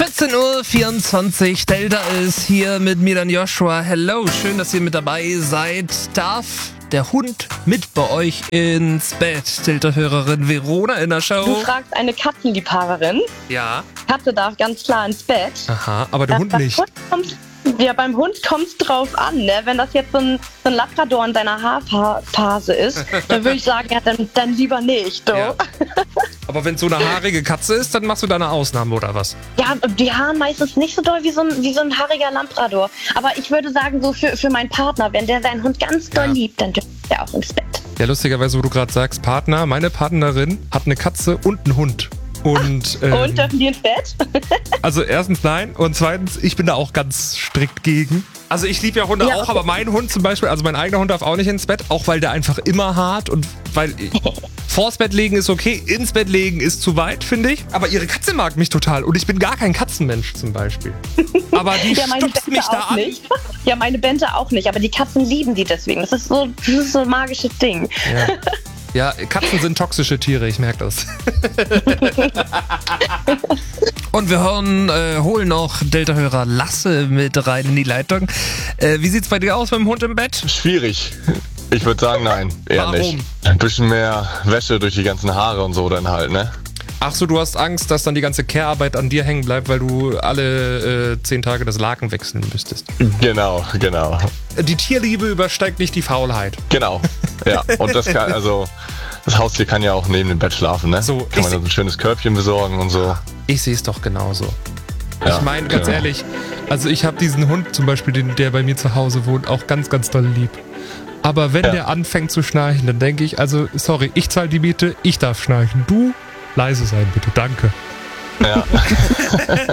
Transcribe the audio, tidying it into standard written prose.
14:24 Uhr, Delta ist hier mit mir dann Joshua. Hello, schön, dass ihr mit dabei seid. Darf der Hund mit bei euch ins Bett? Delta-Hörerin Verona in der Show. Du fragst eine Katzenliebhaberin. Ja. Katze darf ganz klar ins Bett. Aha, aber der Hund nicht. Beim Hund kommt es drauf an, ne? Wenn das jetzt so ein Labrador in seiner Haarphase ist, dann würde ich sagen, ja, dann lieber nicht. Ja. Aber wenn es so eine haarige Katze ist, dann machst du da eine Ausnahme, oder was? Ja, die haaren meistens nicht so doll wie so ein haariger Labrador. Aber ich würde sagen, so für meinen Partner, wenn der seinen Hund ganz doll liebt, dann dürfte er auch ins Bett. Ja, lustigerweise, wo du gerade sagst, Partner, meine Partnerin hat eine Katze und einen Hund. Und dürfen die ins Bett? Also erstens nein und zweitens, ich bin da auch ganz strikt gegen. Also ich liebe ja Hunde auch, aber mein Hund zum Beispiel, also mein eigener Hund darf auch nicht ins Bett, auch weil der einfach immer hart und weil vors Bett legen ist okay, ins Bett legen ist zu weit, finde ich. Aber ihre Katze mag mich total und ich bin gar kein Katzenmensch zum Beispiel. Aber die stupst mich da an. Nicht. Ja, meine Bente auch nicht, aber die Katzen lieben die deswegen. Das ist so ein magisches Ding. Ja. Ja, Katzen sind toxische Tiere, ich merke das. Und wir holen noch Delta-Hörer Lasse mit rein in die Leitung. Wie sieht's bei dir aus mit dem Hund im Bett? Schwierig. Ich würde sagen, nein, eher nicht. Ein bisschen mehr Wäsche durch die ganzen Haare und so dann halt, ne? Ach so, du hast Angst, dass dann die ganze Care-Arbeit an dir hängen bleibt, weil du alle 10 Tage das Laken wechseln müsstest. Genau. Die Tierliebe übersteigt nicht die Faulheit. Genau, ja. Und das Haustier kann ja auch neben dem Bett schlafen, ne? So, kann man dann so ein schönes Körbchen besorgen und so. Ich sehe es doch genauso. Ja, ich meine, ganz ehrlich, also ich habe diesen Hund zum Beispiel, der bei mir zu Hause wohnt, auch ganz, ganz doll lieb. Aber wenn der anfängt zu schnarchen, dann denke ich, also sorry, ich zahle die Miete, ich darf schnarchen. Du leise sein, bitte, danke. Ja.